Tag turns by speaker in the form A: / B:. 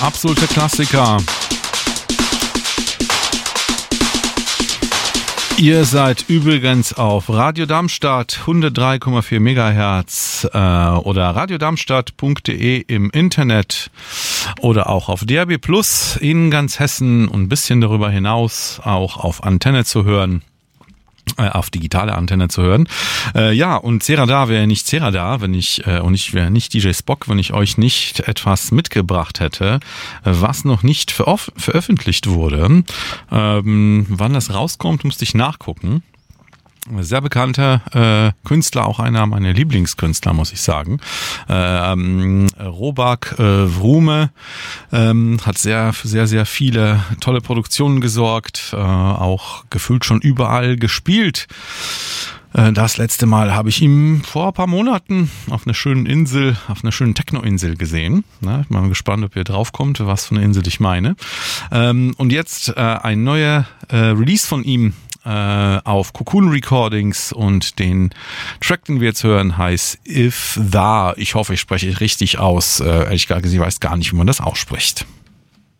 A: absolute Klassiker. Ihr seid übrigens auf Radio Darmstadt 103,4 MHz oder radiodarmstadt.de im Internet oder auch auf DAB+ in ganz Hessen und ein bisschen darüber hinaus auch auf Antenne zu hören. Auf digitale Antenne zu hören. Ja, und Serada wäre nicht Serada, und ich wäre nicht DJ Spock, wenn ich euch nicht etwas mitgebracht hätte, was noch nicht veröffentlicht wurde. Wann das rauskommt, musste ich nachgucken. Sehr bekannter Künstler, auch einer meiner Lieblingskünstler, muss ich sagen. Robak Vrume hat sehr viele tolle Produktionen gesorgt, auch gefühlt schon überall gespielt. Das letzte Mal habe ich ihn vor ein paar Monaten auf einer schönen Insel, auf einer schönen Techno-Insel gesehen. Na, ich bin mal gespannt, ob ihr draufkommt, was für eine Insel ich meine. Und jetzt ein neuer Release von ihm auf Cocoon Recordings, und den Track, den wir jetzt hören, heißt If Tha. Ich hoffe, ich spreche richtig aus. Ehrlich gesagt, ich weiß gar nicht, wie man das ausspricht.